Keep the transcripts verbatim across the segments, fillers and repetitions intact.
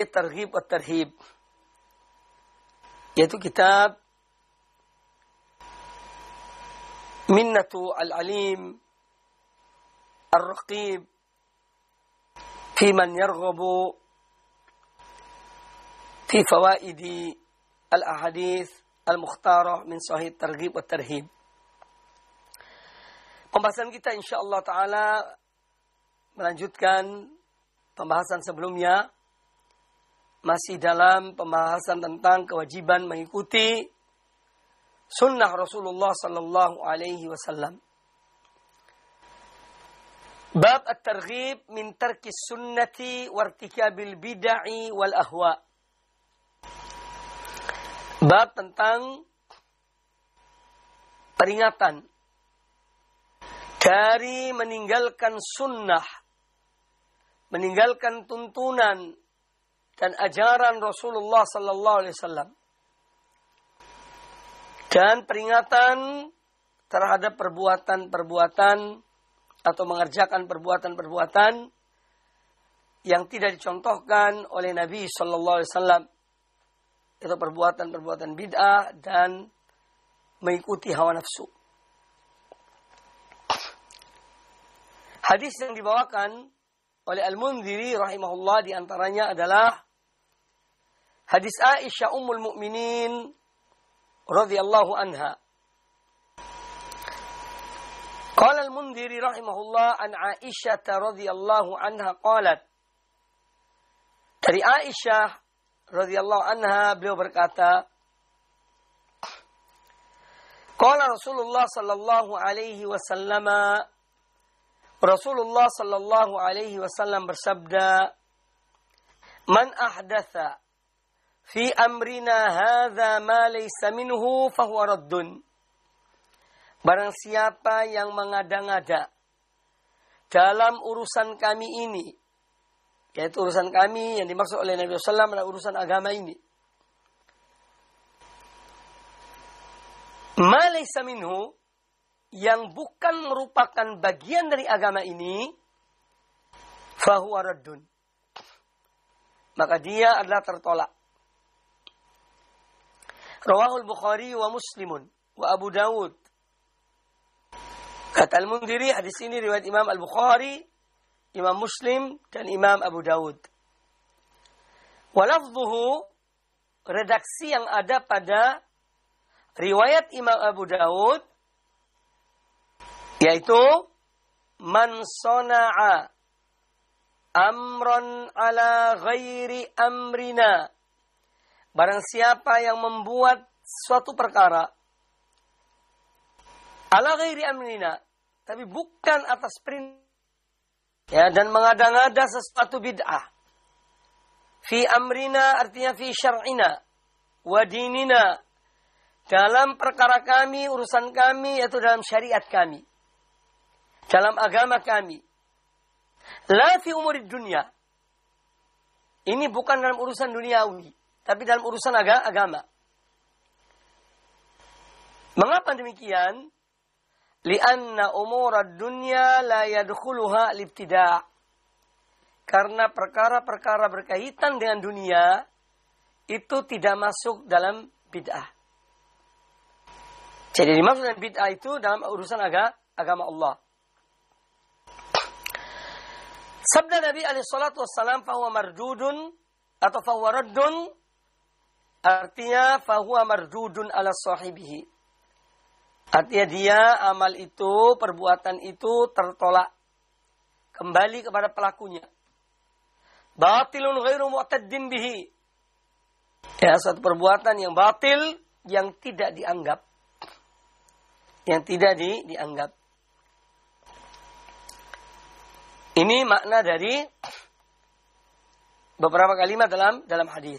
Targhib wa Tarhib, yaitu kitab Minnatu al-Alim Ar-Raqib fi man yarghabu fi fawaidi al-ahadith al-mukhtarah min Sahih Targhib wa Tarhib. Pembahasan kita insyaallah taala melanjutkan pembahasan sebelumnya, masih dalam pembahasan tentang kewajiban mengikuti sunnah Rasulullah sallallahu alaihi wasallam. Bab at-targhib min tarki sunnati wa irtikabil bid'ah wal ahwa. Bab tentang peringatan dari meninggalkan sunnah, meninggalkan tuntunan dan ajaran Rasulullah sallallahu alaihi wasallam, dan peringatan terhadap perbuatan-perbuatan atau mengerjakan perbuatan-perbuatan yang tidak dicontohkan oleh Nabi sallallahu alaihi wasallam, itu perbuatan-perbuatan bid'ah dan mengikuti hawa nafsu. Hadis yang dibawakan oleh Al-Mundhiri rahimahullah diantaranya adalah hadis Aisyah Ummul Mukminin radhiyallahu anha. Qala Al-Mundhiri rahimahullah an Aisyah radhiyallahu anha qalat. Dari Aisyah radhiyallahu anha beliau berkata, qala Rasulullah sallallahu alaihi wasallam, Rasulullah sallallahu alaihi wasallam bersabda, "Man ahdatha fi amrina hadza ma laysa minhu fahuwa raddun." Barang siapa yang mengada-ngada dalam urusan kami ini, yaitu urusan kami yang dimaksud oleh Nabi sallallahu alaihi wasallam adalah urusan agama ini, ma laysa minhu, yang bukan merupakan bagian dari agama ini, fahuwa raddun, maka dia adalah tertolak. Rawahul Bukhari wa Muslimun wa Abu Dawud. Kata Al-Mundhiri, hadis ini riwayat Imam Al-Bukhari, Imam Muslim, dan Imam Abu Dawud. Walafzuhu, redaksi yang ada pada riwayat Imam Abu Dawud, yaitu man sona'a amran ala ghairi amrina, barang siapa yang membuat suatu perkara ala ghairi amrina, tapi bukan atas perintah, ya, dan mengada-ngada sesuatu bid'ah. Fi amrina artinya fi syar'ina wa dinina, dalam perkara kami, urusan kami, yaitu dalam syariat kami, dalam agama kami. La fi umurid dunya, ini bukan dalam urusan duniawi, tapi dalam urusan agama. Mengapa demikian? Lianna umurad dunya la yadkhuluha al-ibtida'. Karena perkara-perkara berkaitan dengan dunia itu tidak masuk dalam bid'ah. Jadi dimaksud dengan bid'ah itu dalam urusan agama, agama Allah. Sabda Nabi alaihi salatu wassalam, fahuwa mardudun atau fahuwa raddun, artinya fahuwa mardudun ala sahibihi. Artinya dia, amal itu, perbuatan itu tertolak kembali kepada pelakunya. Batilun ghairu mu'taddin bihi. Ya, suatu perbuatan yang batil, yang tidak dianggap. Yang tidak di, dianggap. Ini makna dari beberapa kalimat dalam dalam hadis.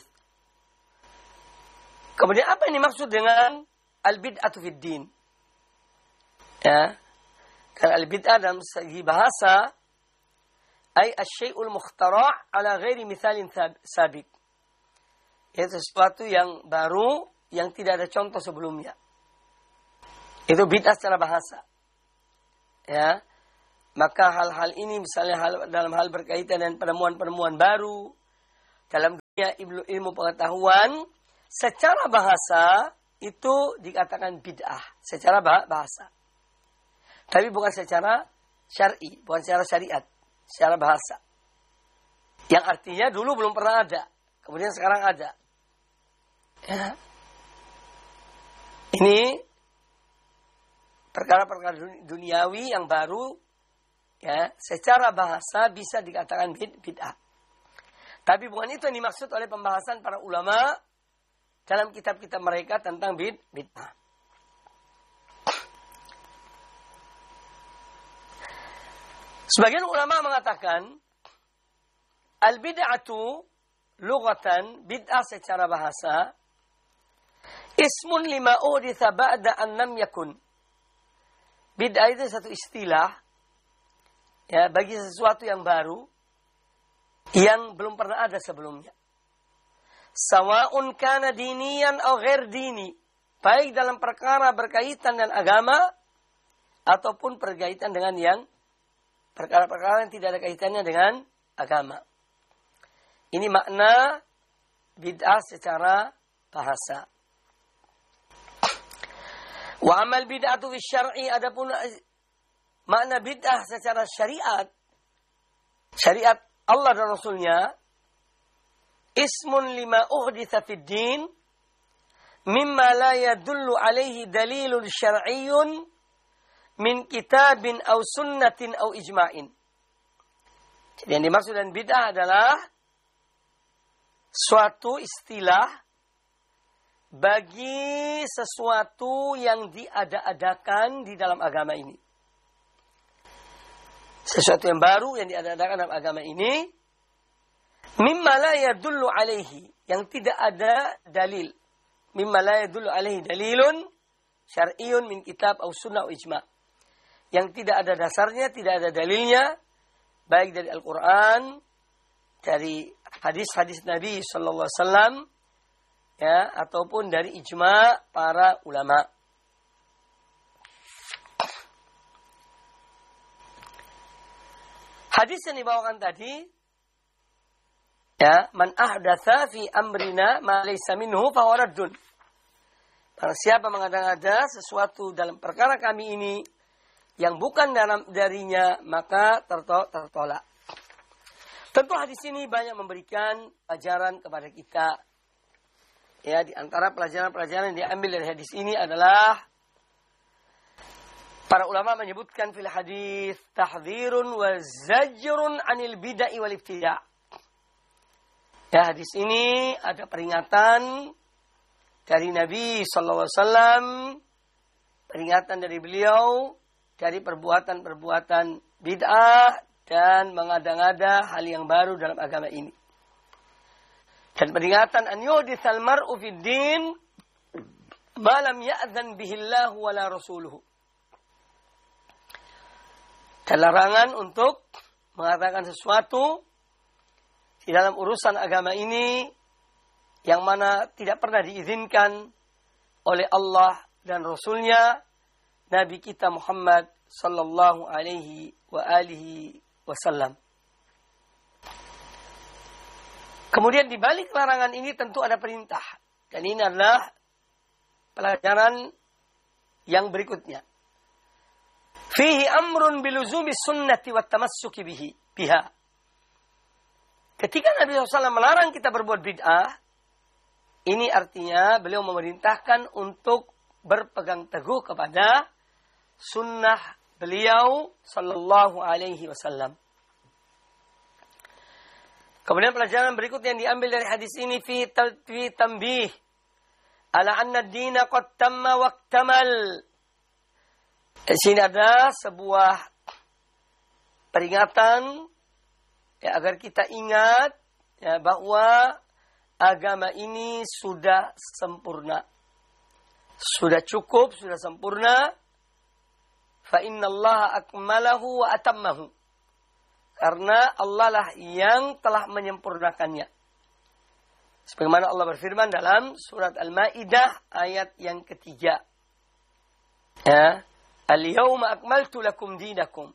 Kemudian apa yang dimaksud dengan al-bid'atu fid din? Ya, karena al-bid'ah dalam segi bahasa ay asy-syai'ul mukhtara' ala ghairi mithalin sabiq. Itu sesuatu yang baru yang tidak ada contoh sebelumnya. Itu bid'ah secara bahasa. Ya. Maka hal-hal ini misalnya hal, dalam hal berkaitan dengan penemuan-penemuan baru dalam dunia ilmu, ilmu pengetahuan, secara bahasa itu dikatakan bid'ah. Secara bahasa. Tapi bukan secara syar'i, bukan secara syariat. Secara bahasa. Yang artinya dulu belum pernah ada. Kemudian sekarang ada. Ya. Ini perkara-perkara duniawi yang baru, ya, secara bahasa bisa dikatakan bid'ah. Tapi bukan itu yang dimaksud oleh pembahasan para ulama dalam kitab-kitab mereka tentang bid'ah. Sebagian ulama mengatakan al-bid'atu lughatan, bid'ah secara bahasa, ismun lima uhditha ba'da an lam yakun. Bid'ah itu satu istilah, ya, bagi sesuatu yang baru yang belum pernah ada sebelumnya. Sawa'un kana diniyan atau ghair dini, baik dalam perkara berkaitan dengan agama ataupun berkaitan dengan yang perkara-perkara yang tidak ada kaitannya dengan agama. Ini makna bid'ah secara bahasa. Wa amal bid'atu fi syar'i, adapun makna bid'ah secara syariat, syariat Allah dan Rasulnya, ismun lima uhditha fid din mimma la yadullu alaihi dalilun syar'iyyun min kitabin aw sunnatin aw ijma'in. Jadi yang dimaksud dengan bid'ah adalah suatu istilah bagi sesuatu yang diada-adakan di dalam agama ini. Sesuatu yang baru yang diada-adakan dalam agama ini, mimma la yadullu alaihi, yang tidak ada dalil. Mimma la yadullu alaihi dalilun syar'iyyun min kitab aw sunnah aw ijma'. Yang tidak ada dasarnya, tidak ada dalilnya, baik dari Al-Quran, dari hadis-hadis Nabi sallallahu alaihi wasallam, ya, ataupun dari ijma' para ulama. Hadis yang dibawakan tadi, ya, man ahdatsa fi amrina ma laysa minhu fa huwa raddun. Barang siapa mengada-ngada sesuatu dalam perkara kami ini yang bukan dalam darinya, maka tertolak. Tentu hadis ini banyak memberikan pelajaran kepada kita. Ya, di antara pelajaran-pelajaran yang diambil dari hadis ini adalah para ulama menyebutkan fil hadis tahdhirun wa zajrun anil bid'ah wal ibtida'. Ya, hadis ini ada peringatan dari Nabi sallallahu alaihi wasallam, peringatan dari beliau dari perbuatan-perbuatan bid'ah dan mengada-ngada hal yang baru dalam agama ini. Dan peringatan an yuhditsal mar'u fid din ma lam ya'dzan bihi Allah wala rasuluhu. Dan larangan untuk mengatakan sesuatu di dalam urusan agama ini yang mana tidak pernah diizinkan oleh Allah dan Rasulnya, Nabi kita Muhammad sallallahu alaihi wa alihi wasallam. Kemudian di balik larangan ini tentu ada perintah. Dan ini adalah pelajaran yang berikutnya. Fihi amrun biluzumi sunnati wa tamassuki bihi, biha. Ketika Nabi shallallahu alaihi wasallam melarang kita berbuat bid'ah, ini artinya beliau memerintahkan untuk berpegang teguh kepada sunnah beliau sallallahu alaihi wasallam. Kemudian pelajaran berikutnya yang diambil dari hadis ini fi tanbih ala anna ad-dina qad tamma wa iktamal. Di sini ada sebuah peringatan, ya, agar kita ingat, ya, bahwa agama ini sudah sempurna. Sudah cukup, sudah sempurna. Fa innallaha akmalahu wa atammahu. Karena Allah lah yang telah menyempurnakannya. Sebagaimana Allah berfirman dalam surat Al-Maidah ayat yang ketiga. Ya. Al-yawma akmaltu lakum dinakum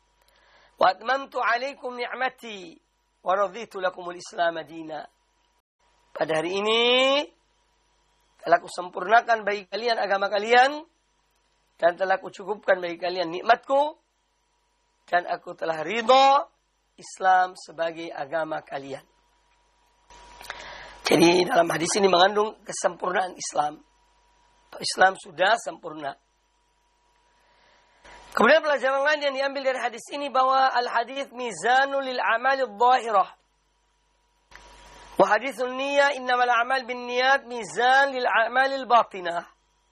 wa atmamtu alaikum ni'mati wa raditu lakumul islam dina. pada hari ini telah kusempurnakan bagi kalian agama kalian, dan telah kucukupkan bagi kalian nikmatku, dan aku telah ridha Islam sebagai agama kalian. Jadi dalam hadis ini mengandung kesempurnaan Islam. Islam sudah sempurna. Kemudian pelajaran lain yang diambil dari hadis ini bahwa al-hadis mizanul lil amalid dhahirah. Wa haditsun niyyah innamal a'mal binniyat mizan lil a'malil batinah.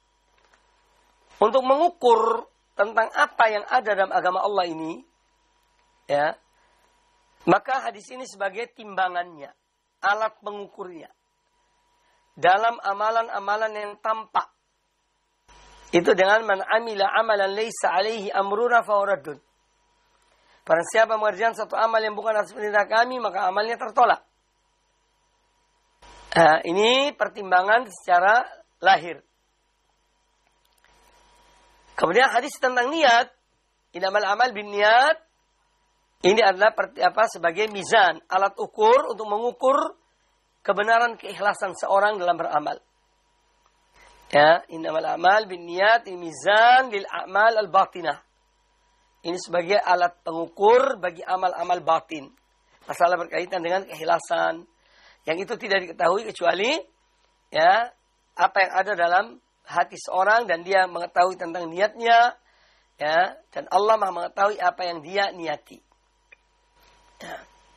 Untuk mengukur tentang apa yang ada dalam agama Allah ini, ya, maka hadis ini sebagai timbangannya, alat pengukurnya dalam amalan-amalan yang tampak. Itu dengan man amila amalan laisa alaihi amruna fahuwa raddun. Barang siapa mengerjakan satu amal yang bukan atas perintah kami, maka amalnya tertolak. Nah, ini pertimbangan secara lahir. Kemudian hadis tentang niat, innamal amal binniyat, ini adalah apa sebagai mizan, alat ukur untuk mengukur kebenaran keikhlasan seorang dalam beramal. Ya, innamal amal binniyat mizan lil a'mal al-batinah. Ini sebagai alat pengukur bagi amal-amal batin. Masalah berkaitan dengan keikhlasan yang itu tidak diketahui kecuali ya apa yang ada dalam hati seorang, dan dia mengetahui tentang niatnya, ya, dan Allah Maha mengetahui apa yang dia niati. Ya.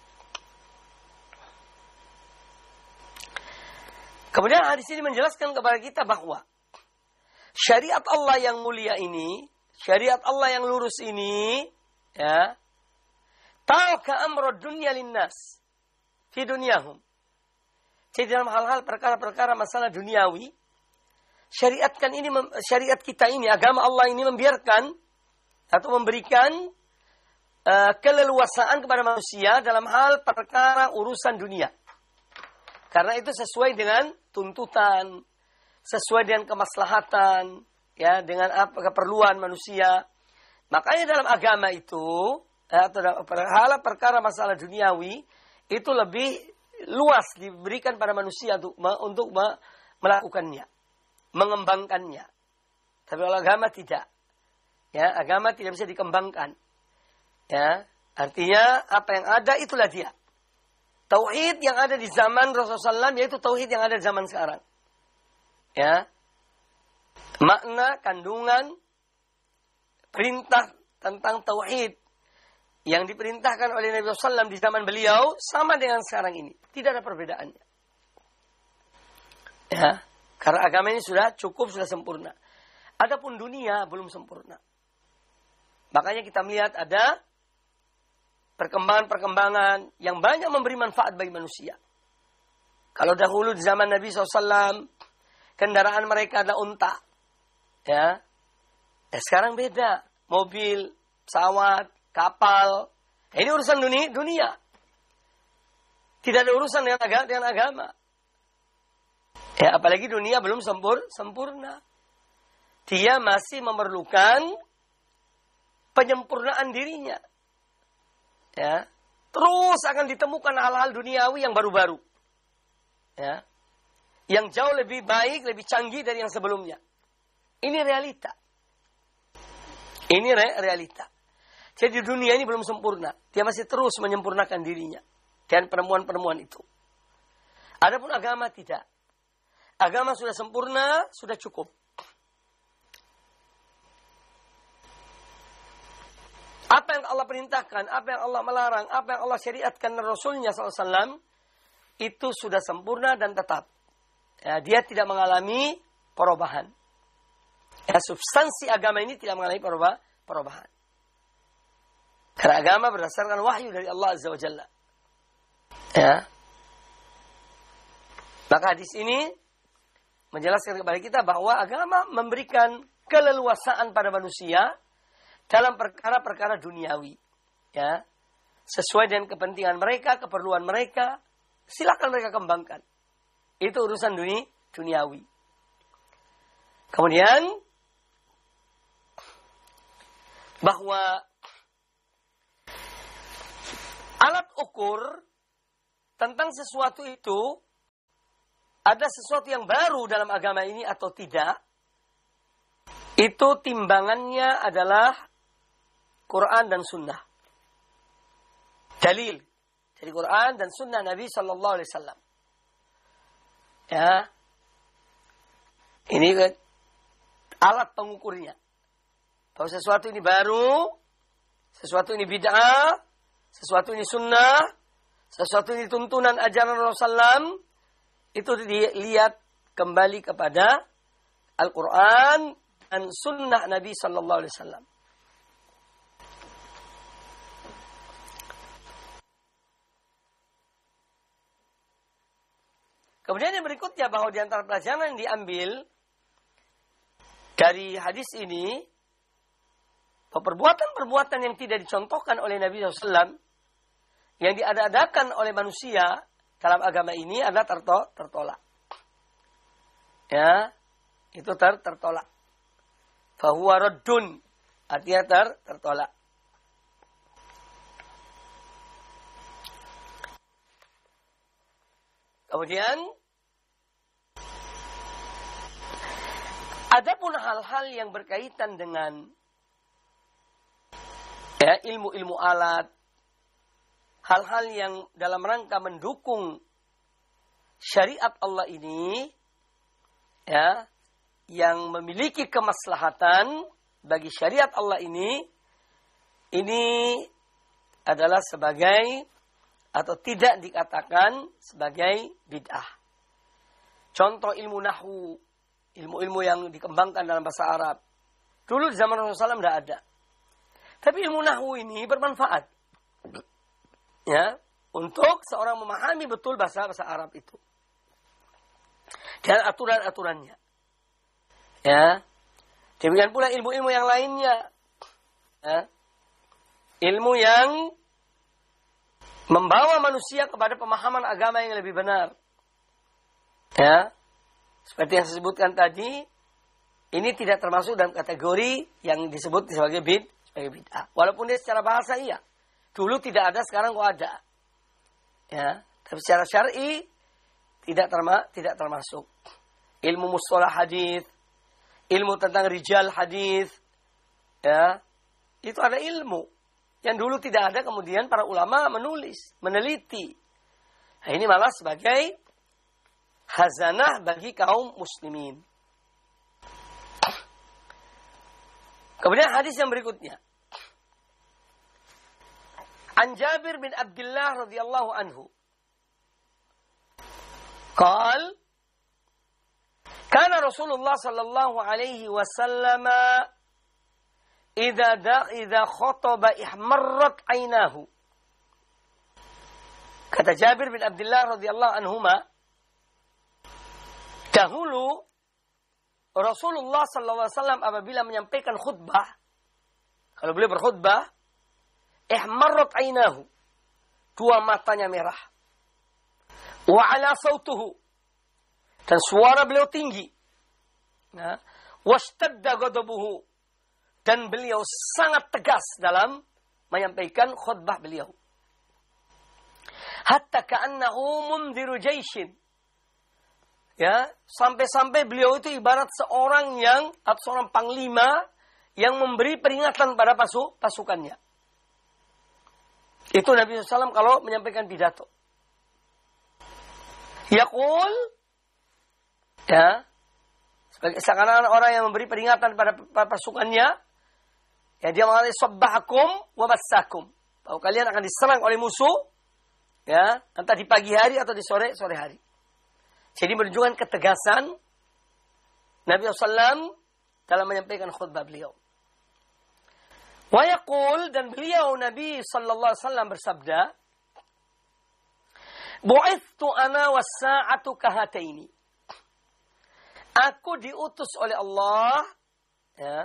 Kemudian hadis ini menjelaskan kepada kita bahwa syariat Allah yang mulia ini, syariat Allah yang lurus ini, ya, ta'aka amrud dunya linnas fi dunyahum. Jadi dalam hal-hal perkara-perkara masalah duniawi, syariatkan ini, syariat kita ini, agama Allah ini membiarkan atau memberikan uh, keleluasaan kepada manusia dalam hal perkara urusan dunia. Karena itu sesuai dengan tuntutan, sesuai dengan kemaslahatan, ya, dengan apa keperluan manusia. Makanya dalam agama itu, atau dalam hal perkara masalah duniawi, itu lebih luas diberikan pada manusia untuk untuk melakukannya, mengembangkannya. Tapi kalau agama tidak, ya, agama tidak bisa dikembangkan. Ya, artinya apa yang ada itulah dia. Tauhid yang ada di zaman Rasulullah shallallahu alaihi wasallam yaitu tauhid yang ada di zaman sekarang. Ya, makna, kandungan, perintah tentang tauhid yang diperintahkan oleh Nabi shallallahu alaihi wasallam di zaman beliau sama dengan sekarang ini, tidak ada perbedaannya. Ya, karena agama ini sudah cukup, sudah sempurna. Adapun dunia belum sempurna. Makanya kita melihat ada perkembangan-perkembangan yang banyak memberi manfaat bagi manusia. Kalau dahulu di zaman Nabi shallallahu alaihi wasallam kendaraan mereka ada unta, ya, eh, sekarang beda, mobil, pesawat, kapal. Ini urusan dunia, dunia. Tidak ada urusan dengan agama, dengan agama. Ya, apalagi dunia belum sempur, sempurna. Dia masih memerlukan penyempurnaan dirinya. Ya, terus akan ditemukan hal-hal duniawi yang baru-baru, ya, yang jauh lebih baik, lebih canggih dari yang sebelumnya. Ini realita. Ini re- realita. Jadi dunia ini belum sempurna. Dia masih terus menyempurnakan dirinya dan penemuan-penemuan itu. Adapun agama tidak. Agama sudah sempurna, sudah cukup. Apa yang Allah perintahkan, apa yang Allah melarang, apa yang Allah syariatkan dan Rasulnya shallallahu alaihi wasallam, itu sudah sempurna dan tetap. Ya, dia tidak mengalami perubahan. Ya, substansi agama ini tidak mengalami perubahan. perubahan. Karena agama berdasarkan wahyu dari Allah Azza wa Jalla. Ya. Maka hadis ini menjelaskan kepada kita bahwa agama memberikan keleluasaan pada manusia dalam perkara-perkara duniawi, ya, sesuai dengan kepentingan mereka, keperluan mereka, silakan mereka kembangkan. Itu urusan dunia, duniawi. Kemudian bahwa alat ukur tentang sesuatu itu ada sesuatu yang baru dalam agama ini atau tidak, itu timbangannya adalah Quran dan Sunnah. Dalil dari Quran dan Sunnah Nabi Sallallahu Alaihi Wasallam. Ya, ini alat pengukurnya. Bahwa sesuatu ini baru, sesuatu ini bid'ah, sesuatu ini sunnah, sesuatu ini tuntunan ajaran Rasulullah, itu dilihat kembali kepada Al-Quran dan sunnah Nabi Sallallahu Alaihi Wasallam. Kemudian yang berikutnya, bahwa di antara pelajaran yang diambil dari hadis ini, bahwa perbuatan-perbuatan yang tidak dicontohkan oleh Nabi shallallahu alaihi wasallam, yang diada-adakan oleh manusia dalam agama ini adalah terto- tertolak. Ya, itu ter- tertolak. Fahuwa raddun, artinya ter- tertolak. Kemudian, adapun hal-hal yang berkaitan dengan ya, ilmu-ilmu alat, hal-hal yang dalam rangka mendukung syariat Allah ini, ya, yang memiliki kemaslahatan bagi syariat Allah ini, ini adalah sebagai atau tidak dikatakan sebagai bid'ah. Contoh ilmu nahwu, ilmu-ilmu yang dikembangkan dalam bahasa Arab. Dulu di zaman Rasulullah shallallahu alaihi wasallam tidak ada. Tapi ilmu nahwu ini bermanfaat. Ya, untuk seorang memahami betul bahasa-bahasa Arab itu. Dan aturan-aturannya. Ya. Demikian pula ilmu-ilmu yang lainnya. Ya. Ilmu yang membawa manusia kepada pemahaman agama yang lebih benar. Ya. Seperti yang saya sebutkan tadi, ini tidak termasuk dalam kategori yang disebut sebagai bid, sebagai bid'ah. Walaupun dia secara bahasa iya. Dulu tidak ada, sekarang kok ada. Ya, tapi secara syar'i tidak terma, tidak termasuk. Ilmu mustalah hadis, ilmu tentang rijal hadis, ya, itu ada ilmu yang dulu tidak ada, kemudian para ulama menulis, meneliti. Nah, ini malah sebagai khazanah bagi kaum muslimin. Kemudian hadis yang berikutnya. An Jabir bin Abdullah radhiyallahu anhu. Qal, kana Rasulullah sallallahu alaihi wasallam idza da idza khataba ihmarrat aynahu. Kata Jabir bin Abdullah radhiyallahu anhuma, dahulu Rasulullah sallallahu alaihi wasallam apabila menyampaikan khutbah, kalau beliau berkhutbah, ihmarrat aynahu, dua matanya merah. Wa ala sautuhu, dan suara beliau tinggi. Nah, washtadda ghadabuhu, dan beliau sangat tegas dalam menyampaikan khutbah beliau. Hatta ka'annahu mundhiru jaishin. Ya, sampai-sampai beliau itu ibarat seorang yang atau seorang panglima yang memberi peringatan pada pasu, pasukannya. Itu Nabi shallallahu alaihi wasallam kalau menyampaikan pidato. Yaqul, ya, sebagai seakan-akan orang yang memberi peringatan pada pasukannya, ya, dia mengatakan sabbahakum wa massakum, bahwa kalian akan diserang oleh musuh, ya, entah di pagi hari atau di sore sore hari. Jadi menunjukkan ketegasan Nabi shallallahu alaihi wasallam dalam menyampaikan khutbah beliau. Wa yaqul, dan beliau Nabi sallallahu alaihi wasallam bersabda, bu'ithtu ana was-sa'atu kahataini. Aku diutus oleh Allah, ya.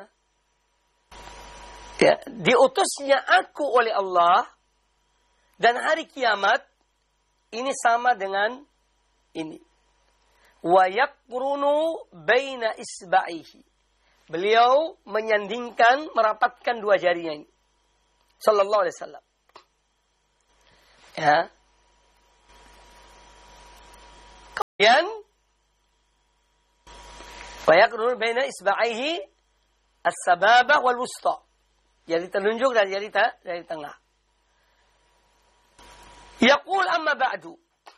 Ya, diutusnya aku oleh Allah, dan hari kiamat ini sama dengan ini. Wa yaqrunu baina isba'ihi. Beliau menyandingkan, merapatkan dua jarinya ini. Sallallahu alaihi wasallam. Ya. Kemudian Wa yaqrunu baina isba'aihi as-sababah wal wusta. Jari telunjuk dan jari ta, jari tengah. Yaqul amma ba'du.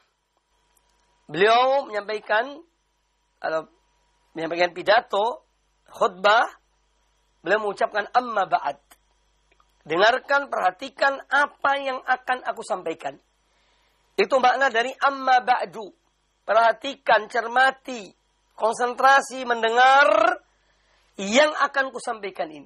Beliau menyampaikan atau menyampaikan pidato, khutbah, beliau mengucapkan amma ba'd. Dengarkan, perhatikan apa yang akan aku sampaikan. Itu makna dari amma ba'du. Perhatikan, cermati, konsentrasi, mendengar yang akan kusampaikan ini.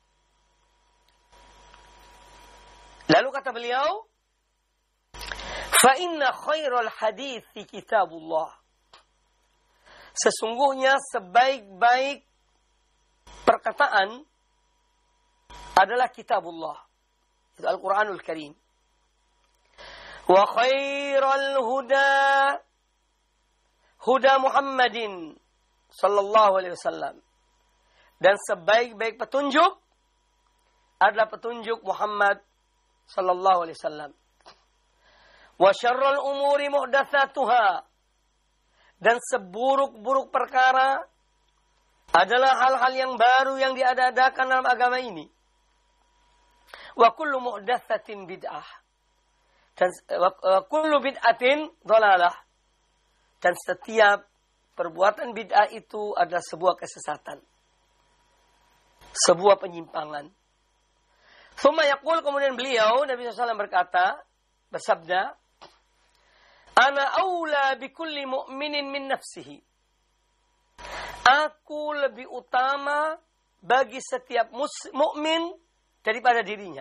Lalu kata beliau, fa inna khairal hadithi kitabullah. Sesungguhnya sebaik-baik perkataan adalah kitabullah. Itu Al-Quranul Karim. Wa khairal huda huda Muhammadin sallallahu alaihi wasallam. Dan sebaik-baik petunjuk adalah petunjuk Muhammad sallallahu alaihi wasallam. Wa syarrul umuri muhdatsatuha. Dan seburuk-buruk perkara adalah hal-hal yang baru yang diadakan dalam agama ini. Wa kullu muhdatsatin bid'ah. Dan wa kullu bid'atin dhalalah. Dan setiap perbuatan bid'ah itu adalah sebuah kesesatan. Sebuah penyimpangan. Tsumma yaqul, kemudian beliau Nabi shallallahu alaihi wasallam berkata, bersabda, ana aula bikulli mu'minin min nafsihi. Aku lebih utama bagi setiap mukmin daripada dirinya.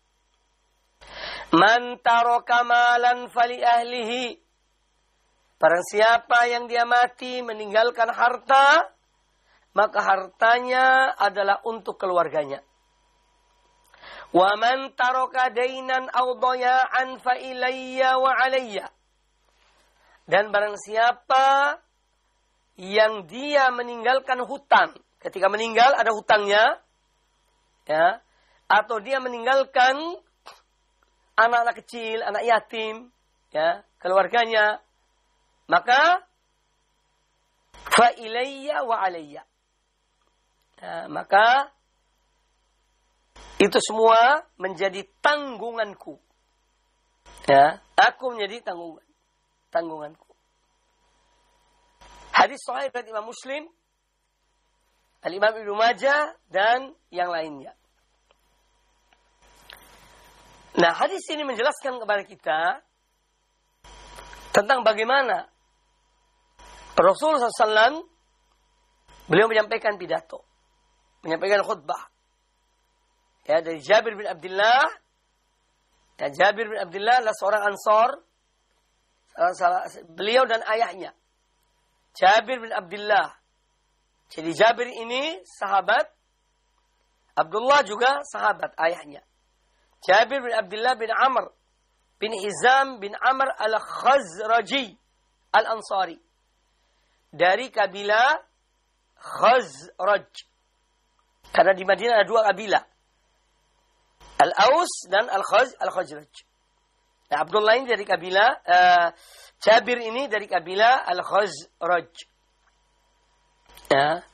Man taraka malan fali ahlihi. Barang siapa yang dia mati meninggalkan harta, maka hartanya adalah untuk keluarganya. Wa man taraka dainan aw daya'an fa ilayya wa alayya. Dan barang siapa yang dia meninggalkan hutang, ketika meninggal ada hutangnya, ya, atau dia meninggalkan anak-anak kecil, anak yatim, ya, keluarganya, maka fa ilayya wa alayya. Ya, maka itu semua menjadi tanggunganku. Ya, aku menjadi tanggungan. Tanggunganku. Hadis sahih dari Imam Muslim, Al-Imam Ibnu Majah, dan yang lainnya. Nah, hadis ini menjelaskan kepada kita tentang bagaimana Rasulullah shallallahu alaihi wasallam beliau menyampaikan pidato, menyampaikan khutbah. Ya, dari Jabir bin Abdullah. Ya, Jabir bin Abdullah adalah seorang Ansor. Salah, salah, beliau dan ayahnya. Jabir bin Abdullah. Jadi Jabir ini sahabat. Abdullah juga sahabat ayahnya. Jabir bin Abdullah bin Amr bin Hizam bin Amr al-Khazraji al-Ansari. Dari kabilah Khazraj. Karena di Madinah ada dua kabilah. Al-Aus dan Al-Khaz, Al-Khazraj. Nah, Abdullah ini dari kabilah, uh, Jabir ini dari kabilah Al-Khazraj. Ya.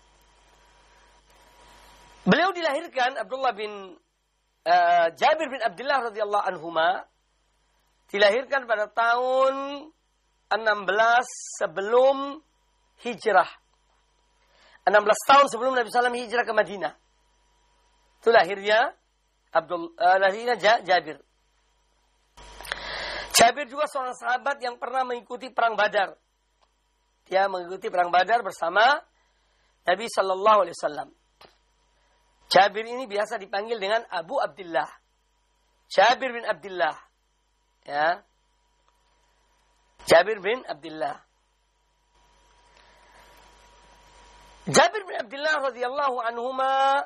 Beliau dilahirkan, Abdullah bin, uh, Jabir bin Abdullah radhiyallahu anhuma, dilahirkan pada tahun enam belas sebelum hijrah. enam belas tahun sebelum Nabi shallallahu alaihi wasallam hijrah ke Madinah. Itu lahirnya Abdul, uh, lahirnya Jabir. Jabir juga seorang sahabat yang pernah mengikuti perang Badar. Dia mengikuti perang Badar bersama Nabi Sallallahu Alaihi Wasallam. Jabir ini biasa dipanggil dengan Abu Abdullah. Jabir bin Abdullah. Ya. Jabir bin Abdullah. Jabir bin Abdullah radhiyallahu anhuma,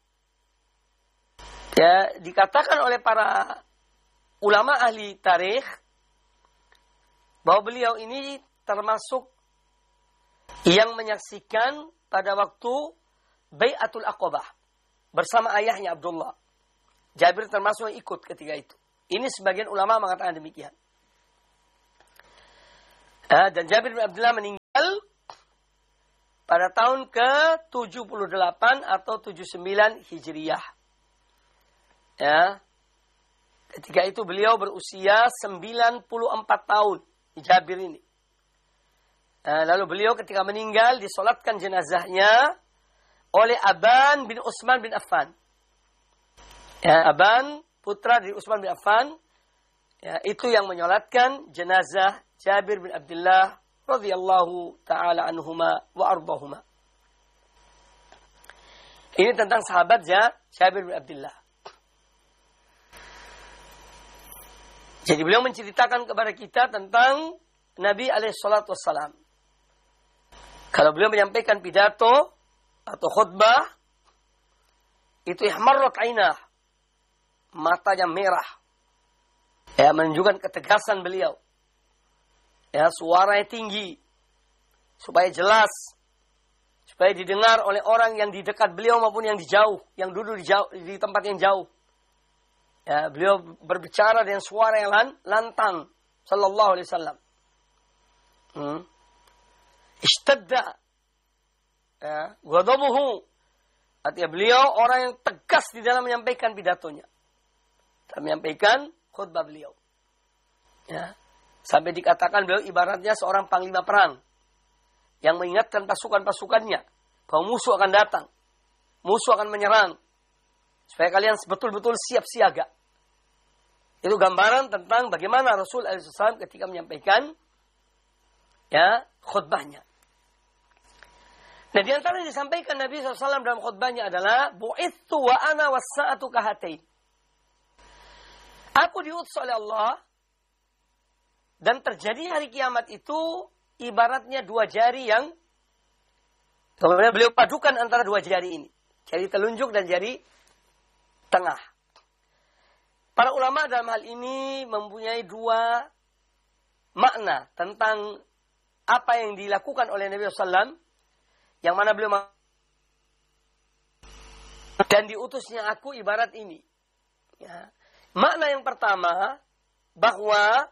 ya, dikatakan oleh para ulama ahli tarikh bahwa beliau ini termasuk yang menyaksikan pada waktu Bai'atul Aqabah bersama ayahnya Abdullah. Jabir termasuk yang ikut ketika itu. Ini sebagian ulama mengatakan demikian. Dan Jabir bin Abdullah meninggal pada tahun ke tujuh puluh delapan atau tujuh puluh sembilan Hijriyah. Ya. Ketika itu beliau berusia sembilan puluh empat tahun, Jabir ini. Nah, lalu beliau ketika meninggal disolatkan jenazahnya oleh Aban bin Utsman bin Affan. Ya, Aban, putra dari Utsman bin Affan, ya, itu yang menyolatkan jenazah Jabir bin Abdullah radhiyallahu taala anhuma wa ardahuma. Ini tentang sahabat Jabir bin Abdullah. Jadi beliau menceritakan kepada kita tentang Nabi alaihi salatu wassalam. Kalau beliau menyampaikan pidato atau khutbah, itu ihmarrat ainah, matanya merah. Ya, menunjukkan ketegasan beliau. Ya, suaranya tinggi supaya jelas, supaya didengar oleh orang yang di dekat beliau maupun yang di jauh, yang duduk di jauh, di tempat yang jauh. Ya, beliau berbicara dengan suara yang lan, lantang, sallallahu alaihi wasallam. Hmm. Ishtadda, ya, ghadabuhu. Artinya beliau orang yang tegas di dalam menyampaikan pidatonya, dalam menyampaikan khutbah beliau. Ya. Sampai dikatakan beliau ibaratnya seorang panglima perang yang mengingatkan pasukan-pasukannya bahwa musuh akan datang, musuh akan menyerang, supaya kalian betul-betul siap siaga. Itu gambaran tentang bagaimana Rasul alaihi wasallam ketika menyampaikan ya khutbahnya. Nah, di antara yang disampaikan Nabi shallallahu alaihi wasallam dalam khutbahnya adalah bu'ithu wa ana was-sa'atu kahatain. Aku diutus oleh Allah dan terjadi hari kiamat itu ibaratnya dua jari yang kemudian beliau padukan antara dua jari ini, jari telunjuk dan jari tengah. Para ulama dalam hal ini mempunyai dua makna tentang apa yang dilakukan oleh Nabi shallallahu alaihi wasallam, yang mana beliau dan diutusnya aku ibarat ini. Ya. Makna yang pertama, bahwa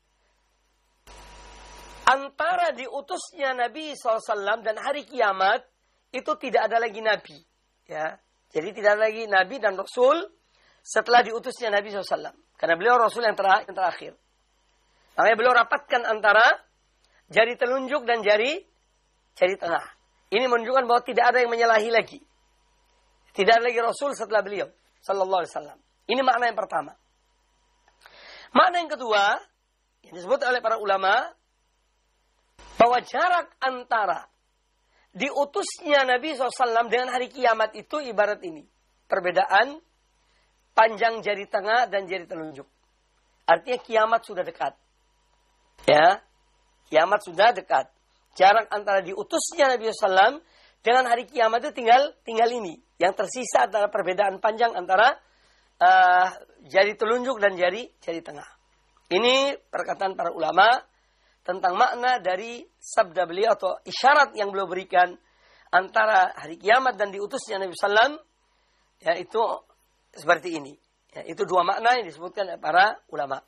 antara diutusnya Nabi shallallahu alaihi wasallam dan hari kiamat itu tidak ada lagi Nabi. Ya. Jadi tidak ada lagi Nabi dan Rasul setelah diutusnya Nabi shallallahu alaihi wasallam. Karena beliau Rasul yang, ter- yang terakhir. Makanya beliau rapatkan antara jari telunjuk dan jari jari tengah. Ini menunjukkan bahwa tidak ada yang menyalahi lagi. Tidak ada lagi Rasul setelah beliau sallallahu alaihi wasallam. Ini makna yang pertama. Makna yang kedua, yang disebut oleh para ulama, bahwa jarak antara diutusnya Nabi shallallahu alaihi wasallam dengan hari kiamat itu ibarat ini. Perbedaan panjang jari tengah dan jari telunjuk. Artinya kiamat sudah dekat. Ya, kiamat sudah dekat. Jarak antara diutusnya Nabi shallallahu alaihi wasallam dengan hari kiamat itu tinggal tinggal ini. Yang tersisa adalah perbedaan panjang antara uh, jari telunjuk dan jari jari tengah. Ini perkataan para ulama tentang makna dari sabda beliau atau isyarat yang beliau berikan antara hari kiamat dan diutusnya Nabi shallallahu alaihi wasallam, yaitu seperti ini. Ya, itu dua makna yang disebutkan oleh para ulama.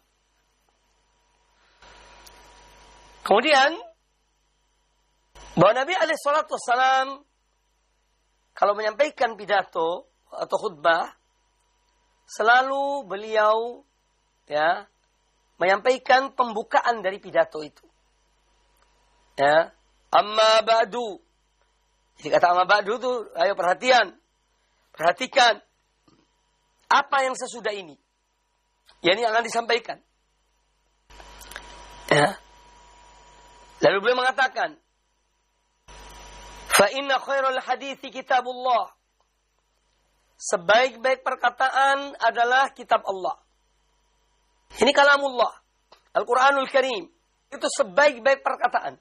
Kemudian bahwa Nabi alaihi salatu wassalam kalau menyampaikan pidato atau khutbah, selalu beliau ya menyampaikan pembukaan dari pidato itu. Ya, amma ba'du. Jadi kata amma ba'du itu, ayo perhatian. Perhatikan apa yang sesudah ini. Ya, ini akan disampaikan. Ya. Lalu beliau mengatakan, fa inna khairal hadithi kitabullah. Sebaik-baik perkataan adalah kitab Allah. Ini kalamullah, Al-Quranul Karim. Itu sebaik-baik perkataan.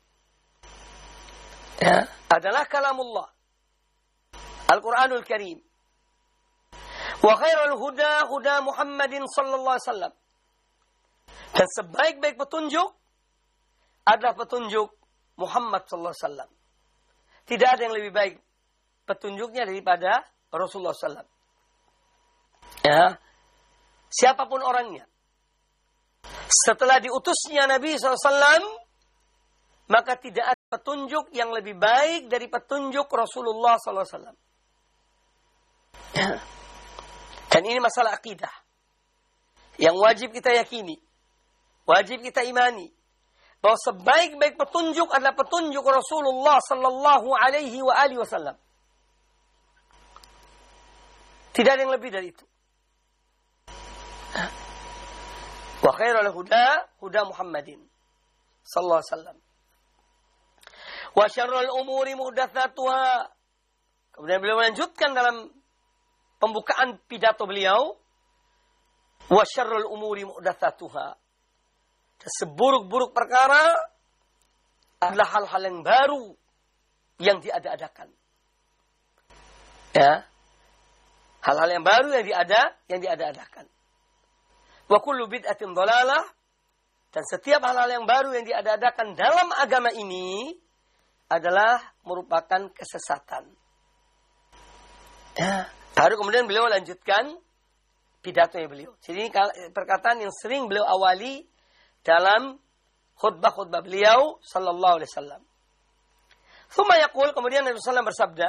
Ya, adalah kalamullah, Al-Quranul Karim. Wa khairul huda huda Muhammadin sallallahu alaihi wasallam. Dan sebaik-baik petunjuk adalah petunjuk Muhammad sallallahu alaihi wasallam. Tidak ada yang lebih baik petunjuknya daripada Rasulullah sallallahu alaihi wasallam. Ya, siapapun orangnya, setelah diutusnya Nabi sallallahu alaihi wasallam, maka tidak ada petunjuk yang lebih baik dari petunjuk Rasulullah sallallahu alaihi wasallam. Dan ini masalah akidah yang wajib kita yakini, wajib kita imani, bahwa sebaik-baik petunjuk adalah petunjuk Rasulullah sallallahu alaihi wa alihi wasallam. Tidak ada yang lebih dari itu. Wa khairul huda huda Muhammadin sallallahu alaihi wasallam. Wa syarrul umuri muhdatsatuha. Kemudian beliau melanjutkan dalam pembukaan pidato beliau, wa syarrul umuri muhdatsatuha. Seburuk-buruk perkara adalah hal-hal yang baru yang diada-adakan. Ya. Hal-hal yang baru yang diada yang diada-adakan. Wa kullu bid'atin dhalalah, dan setiap hal-hal yang baru yang diada-adakan dalam agama ini adalah merupakan kesesatan. Ya. Baru kemudian beliau lanjutkan pidatonya beliau. Jadi ini perkataan yang sering beliau awali dalam khutbah-khutbah beliau sallallahu alaihi wasallam. Tsumma yaqul, kemudian Nabi sallallahu alaihi wasallam bersabda,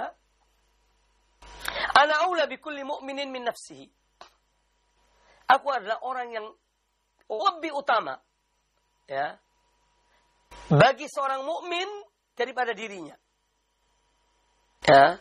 "Ana aula bi kulli mu'minin min nafsihi." Aku adalah orang yang lebih utama, ya, bagi seorang mukmin daripada dirinya. Ya.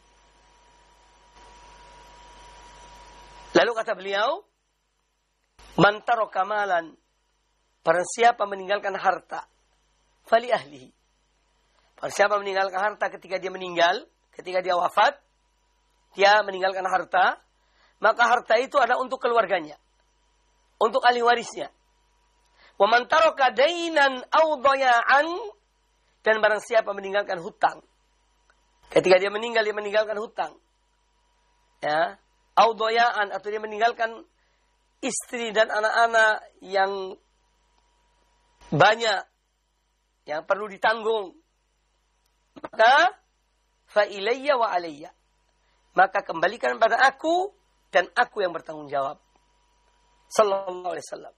Lalu kata beliau, "Man taraka malan," barang siapa meninggalkan harta, fali ahlihi. Barang siapa meninggalkan harta ketika dia meninggal, ketika dia wafat, dia meninggalkan harta, maka harta itu adalah untuk keluarganya, untuk ahli warisnya. Wa man taraka dainan aw daya'an, dan barang siapa meninggalkan hutang, ketika dia meninggal dia meninggalkan hutang, ya, aw daya'an, atau dia meninggalkan istri dan anak-anak yang banyak yang perlu ditanggung, maka fa ilayya wa alayya, maka kembalikan pada aku dan aku yang bertanggung jawab. Sallallahu alaihi wasallam.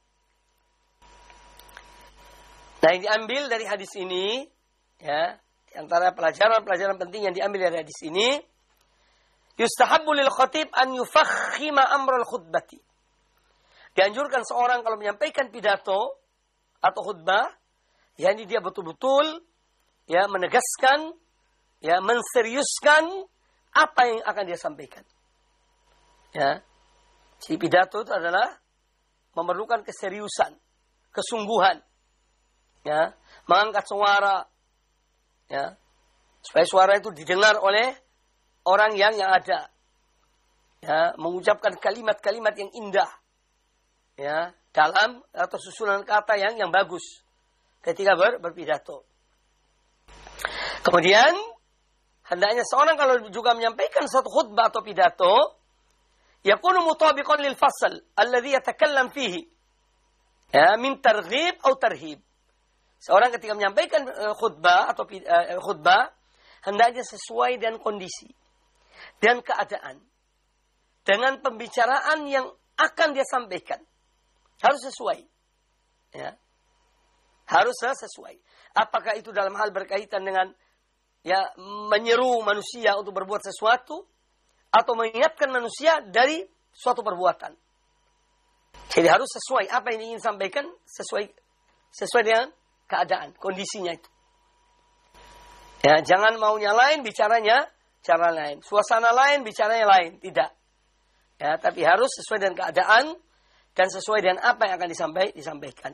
Nah, yang diambil dari hadis ini, ya, di antara pelajaran-pelajaran penting yang diambil dari hadis ini, yustahabbu lil khatib an yufakhima amral khutbati. Dianjurkan seorang kalau menyampaikan pidato atau khutbah, yakni dia betul-betul, ya, menegaskan, ya, menseriuskan apa yang akan dia sampaikan. Ya. Si pidato itu adalah memerlukan keseriusan, kesungguhan, ya, mengangkat suara, ya, supaya suara itu didengar oleh orang yang yang ada, ya, mengucapkan kalimat-kalimat yang indah, ya, dalam atau susunan kata yang yang bagus ketika ber, berpidato. Kemudian hendaknya seorang kalau juga menyampaikan suatu khutbah atau pidato, yakunu mutabiqan lil fasl alladhi yatakallam fihi, ya, min targhib atau tarhib. Seorang ketika menyampaikan uh, khutbah atau uh, khutbah, hendaknya sesuai dengan kondisi dan keadaan, dengan pembicaraan yang akan dia sampaikan. Harus sesuai, ya, harus sesuai. Apakah itu dalam hal berkaitan dengan, ya, menyeru manusia untuk berbuat sesuatu, atau mengingatkan manusia dari suatu perbuatan. Jadi harus sesuai apa yang ingin sampaikan, sesuai sesuai dengan keadaan, kondisinya itu. Ya, jangan maunya lain, bicaranya cara lain, suasana lain, bicaranya lain, tidak. Ya, tapi harus sesuai dengan keadaan dan sesuai dengan apa yang akan disampaikan. disampaikan.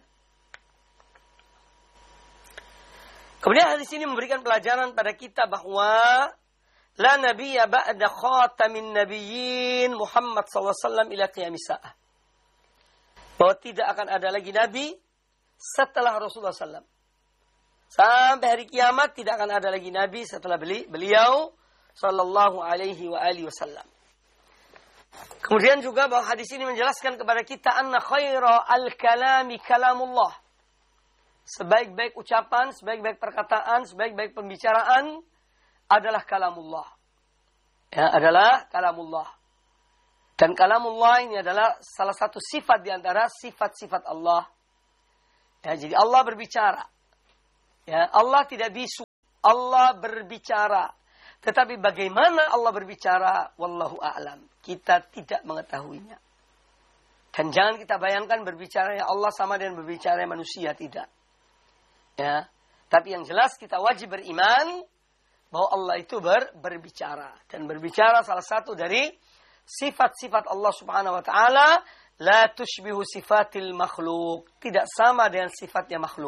Kemudian hadis ini memberikan pelajaran pada kita bahwa la nabiyya ba'da khatamin nabiyyin Muhammad sallallahu alaihi wasallam ila qiyamis sa'ah. Bahwa tidak akan ada lagi nabi setelah Rasulullah sallallahu alaihi wasallam. Sampai hari kiamat tidak akan ada lagi nabi setelah beli, beliau sallallahu alaihi wa alihi wasallam. Kemudian juga bahwa hadis ini menjelaskan kepada kita anna khaira al-kalami kalamullah. Sebaik-baik ucapan, sebaik-baik perkataan, sebaik-baik pembicaraan adalah kalamullah. Ya, adalah kalamullah. Dan kalamullah ini adalah salah satu sifat di antara sifat-sifat Allah. Ya, jadi Allah berbicara. Ya, Allah tidak bisu. Allah berbicara. Tetapi bagaimana Allah berbicara? Wallahu a'lam. Kita tidak mengetahuinya. Dan jangan kita bayangkan berbicara ya Allah sama dengan berbicara manusia. Tidak. Ya. Tapi yang jelas kita wajib beriman bahwa Allah itu ber, berbicara. Dan berbicara salah satu dari sifat-sifat Allah subhanahu wa ta'ala. La tushbihu sifatil makhluk. Tidak sama dengan sifatnya makhluk.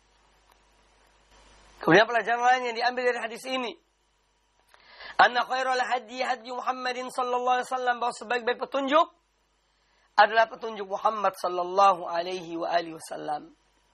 Kemudian pelajaran lain yang diambil dari hadis ini. Anna khairul hadi hadi Muhammadin sallallahu alaihi wasallam, bahwa sebaik-baik petunjuk adalah petunjuk Muhammad sallallahu alaihi wa alihi wasallam.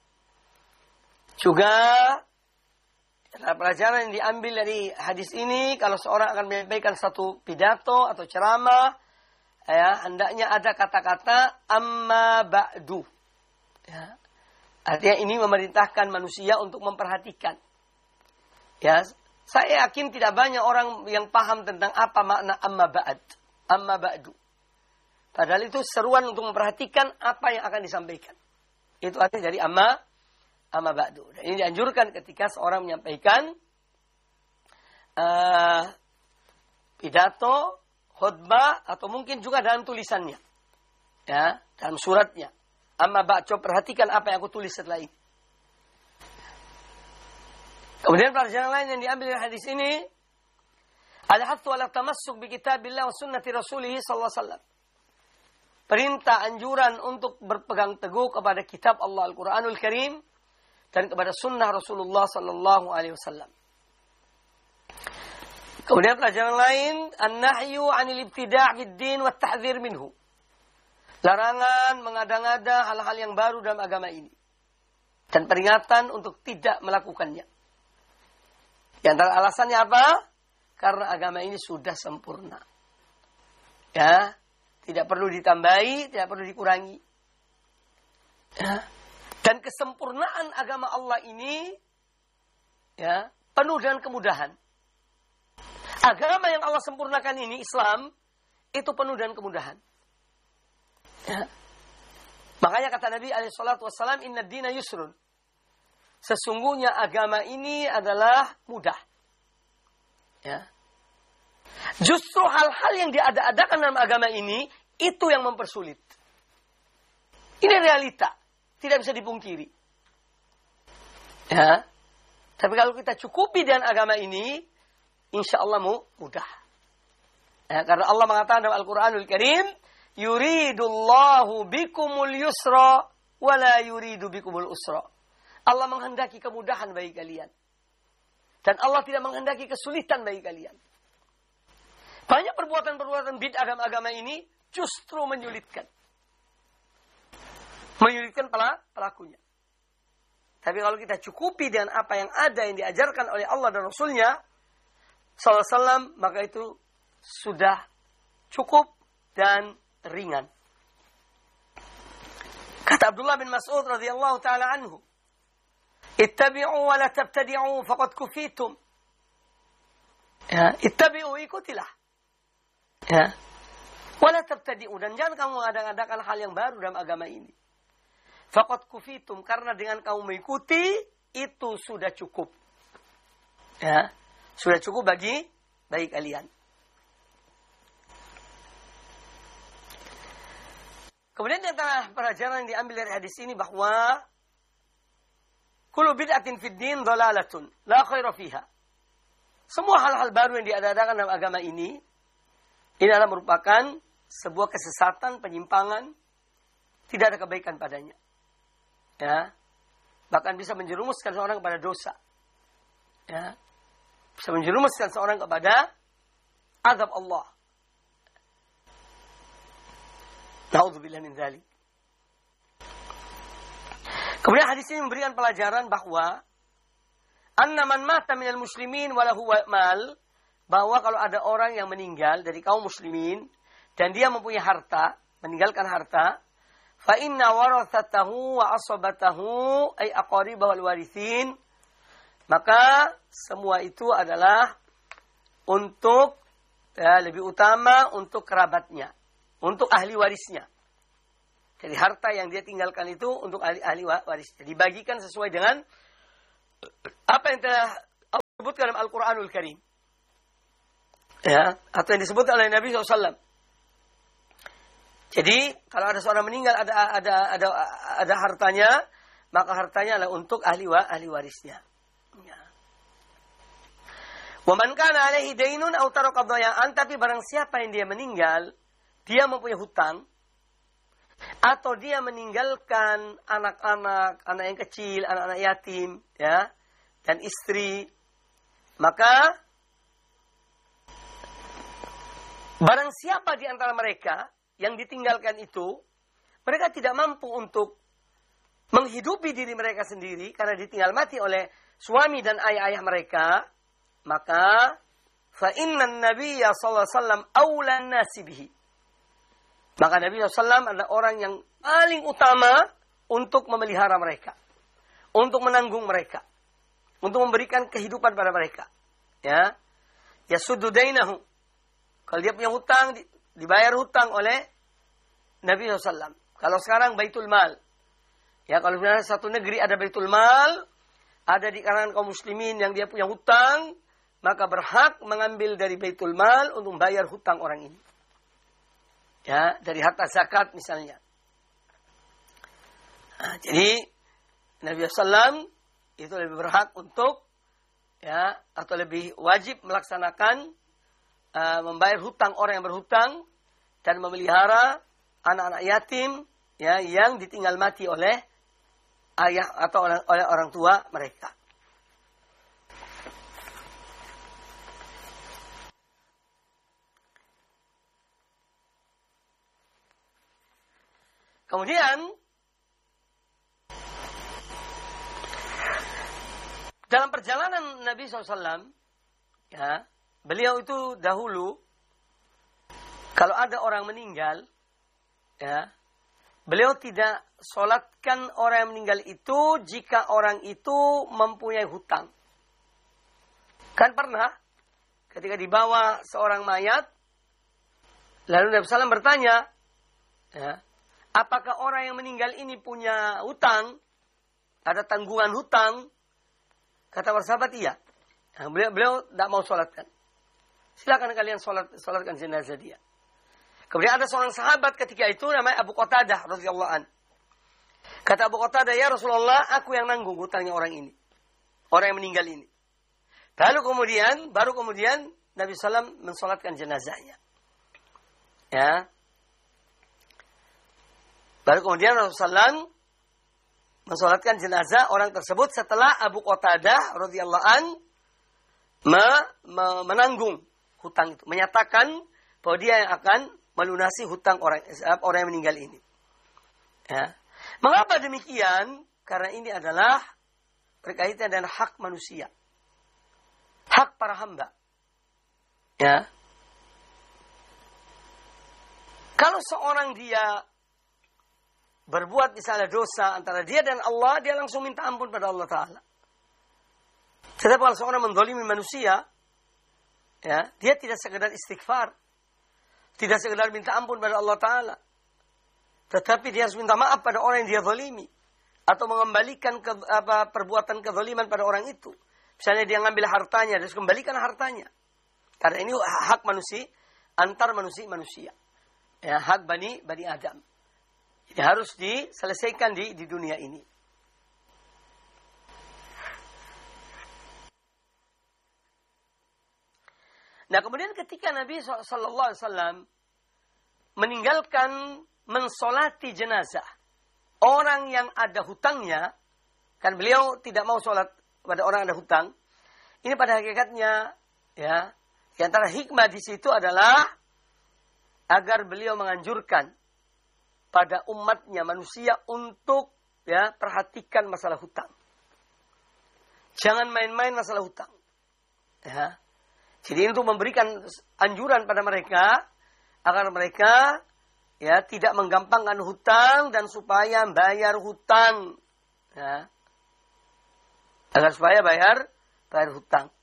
Juga adalah pelajaran yang diambil dari hadis ini, kalau seorang akan menyampaikan satu pidato atau ceramah, ya, hendaknya ada kata-kata amma ba'du. Ya. Artinya ini memerintahkan manusia untuk memperhatikan. Ya, saya yakin tidak banyak orang yang paham tentang apa makna amma ba'd, amma ba'du. Padahal itu seruan untuk memperhatikan apa yang akan disampaikan. Itu artinya dari amma, amma ba'du. Dan ini dianjurkan ketika seorang menyampaikan uh, pidato, khutbah, atau mungkin juga dalam tulisannya. Ya, dalam suratnya. Amma ba'du, perhatikan apa yang aku tulis setelah ini. Kemudian pelajaran lain yang diambil dari hadis ini, al-hathu ala tamassuk bi kitabillah wa sunnati rasulih sallallahu alaihi wasallam. Perintah anjuran untuk berpegang teguh kepada kitab Allah Al-Qur'anul Karim dan kepada sunnah Rasulullah sallallahu alaihi wasallam. Kemudian pelajaran lain, an-nahyu 'anil ibtida' fid din wa at-tahdhir minhu. Larangan mengada-ngada hal-hal yang baru dalam agama ini dan peringatan untuk tidak melakukannya. Di antara alasannya apa? Karena agama ini sudah sempurna. Ya, tidak perlu ditambahi, tidak perlu dikurangi. Ya. Dan kesempurnaan agama Allah ini, ya, penuh dengan kemudahan. Agama yang Allah sempurnakan ini, Islam, itu penuh dengan kemudahan. Ya. Makanya kata Nabi alaihi salatu wassalam, inna dina yusrun. Sesungguhnya agama ini adalah mudah. Ya. Justru hal-hal yang diada-adakan dalam agama ini, itu yang mempersulit. Ini realita. Tidak bisa dipungkiri. Ya. Tapi kalau kita cukupi dengan agama ini, insya Allah mudah. Ya, karena Allah mengatakan dalam Al-Quranul Karim, yuridullahu bikumul yusra, wala yuridu bikumul usra. Allah menghendaki kemudahan bagi kalian. Dan Allah tidak menghendaki kesulitan bagi kalian. Banyak perbuatan-perbuatan bid'ah dalam agama ini justru menyulitkan. Menyulitkan pelakunya. Tapi kalau kita cukupi dengan apa yang ada yang diajarkan oleh Allah dan Rasulnya sallallahu alaihi wasallam, maka itu sudah cukup dan ringan. Kata Abdullah bin Mas'ud radhiyallahu taala anhu, ittabi'u wa la tabtadi'u faqad kufitum. Ya, ittabi'u, ikutilah. Ya. Wa la tabtadi'u, dan jangan kamu mengadakan hal yang baru dalam agama ini. Faqad kufitum, karena dengan kamu mengikuti itu sudah cukup. Ya, sudah cukup bagi bagi kalian. Kemudian di antara pelajaran yang diambil dari hadis ini bahwa kullu bid'atin fid din dhalalatun la khaira fiha. Semua hal-hal baru yang diadakan dalam agama ini, ini adalah merupakan sebuah kesesatan, penyimpangan, tidak ada kebaikan padanya. Ya. Bahkan bisa menjerumuskan seorang kepada dosa. Ya. Bisa menjerumuskan seorang kepada azab Allah. Na'udzubillah min dzalik. Kemudian hadis ini memberikan pelajaran bahwa anna man mata minal muslimin walahu mal, bahwa kalau ada orang yang meninggal dari kaum muslimin dan dia mempunyai harta, meninggalkan harta, fa inna warathatahu wa asabatahu ay aqaribahu alwarithin, maka semua itu adalah untuk, ya, lebih utama untuk kerabatnya, untuk ahli warisnya. Jadi harta yang dia tinggalkan itu untuk ahli, ahli warisnya. Dibagikan sesuai dengan apa yang telah Allah sebutkan dalam Al-Quranul Karim. Ya, atau yang disebut oleh Nabi shallallahu alaihi wasallam. Jadi, kalau ada seorang meninggal, ada ada ada ada hartanya, maka hartanya adalah untuk ahli wa, ahli warisnya. Ya. Wa man kana alaihi dainun aw taraka dhaya'an, tapi barang siapa yang dia meninggal, dia mempunyai hutang, atau dia meninggalkan anak-anak, anak yang kecil, anak-anak yatim, ya, dan istri, maka barang siapa di antara mereka yang ditinggalkan itu, mereka tidak mampu untuk menghidupi diri mereka sendiri karena ditinggal mati oleh suami dan ayah-ayah mereka, maka fa innan nabiyya sallallahu alaihi wasallam aulan nasi bihi. Maka Nabi sallallahu alaihi wasallam adalah orang yang paling utama untuk memelihara mereka, untuk menanggung mereka, untuk memberikan kehidupan pada mereka. Ya, yasuddu dainahu. Kalau dia punya hutang, dibayar hutang oleh Nabi shallallahu alaihi wasallam. Kalau sekarang Baitul Mal. Ya, kalau misalnya satu negeri ada Baitul Mal, ada di kalangan kaum muslimin yang dia punya hutang, maka berhak mengambil dari Baitul Mal untuk membayar hutang orang ini. Ya, dari harta zakat misalnya. Nah, jadi Nabi shallallahu alaihi wasallam itu lebih berhak untuk, ya, atau lebih wajib melaksanakan uh, membayar hutang orang yang berhutang dan memelihara anak-anak yatim, ya, yang ditinggal mati oleh ayah atau oleh, oleh orang tua mereka. Kemudian dalam perjalanan Nabi shallallahu alaihi wasallam, ya, beliau itu dahulu kalau ada orang meninggal, ya, beliau tidak sholatkan orang yang meninggal itu jika orang itu mempunyai hutang. Kan pernah ketika dibawa seorang mayat, lalu Nabi shallallahu alaihi wasallam bertanya, ya, apakah orang yang meninggal ini punya hutang? Ada tanggungan hutang? Kata para sahabat, iya. Nah, beliau, beliau tidak mau sholatkan. Silakan kalian sholat, sholatkan jenazah dia. Kemudian ada seorang sahabat ketika itu namanya Abu Qatadah radhiyallahu an. Kata Abu Qatadah, ya Rasulullah, aku yang nanggung hutangnya orang ini. Orang yang meninggal ini. Lalu kemudian, baru kemudian Nabi shallallahu alaihi wasallam mensolatkan jenazahnya. Ya. Baru kemudian Rasulullah shallallahu alaihi wasallam mensolatkan jenazah orang tersebut setelah Abu Qatadah radhiyallahu an me- me- menanggung hutang itu, menyatakan bahwa dia yang akan melunasi hutang orang orang yang meninggal ini. Ya. Mengapa demikian? Karena ini adalah berkaitan dengan hak manusia, hak para hamba. Ya. Kalau seorang dia berbuat misalnya dosa antara dia dan Allah, dia langsung minta ampun pada Allah Ta'ala. Tetapi kalau seorang menzalimi manusia, ya, dia tidak sekedar istighfar, tidak sekedar minta ampun pada Allah Ta'ala, tetapi dia harus minta maaf pada orang yang dia zalimi, atau mengembalikan ke, apa, perbuatan kezaliman pada orang itu. Misalnya dia ngambil hartanya, dia harus kembalikan hartanya. Karena ini hak manusia, antar manusia-manusia. Ya, hak bani, bani Adam. Jadi harus diselesaikan di, di dunia ini. Nah, kemudian ketika Nabi shallallahu alaihi wasallam meninggalkan mensolati jenazah orang yang ada hutangnya, kan beliau tidak mau sholat pada orang yang ada hutang. Ini pada hakikatnya, ya, di antara hikmah di situ adalah agar beliau menganjurkan pada umatnya manusia untuk, ya, perhatikan masalah hutang. Jangan main-main masalah hutang. Ya. Jadi untuk memberikan anjuran pada mereka agar mereka, ya, tidak menggampangkan hutang dan supaya bayar hutang. Ya. Agar supaya bayar bayar hutang.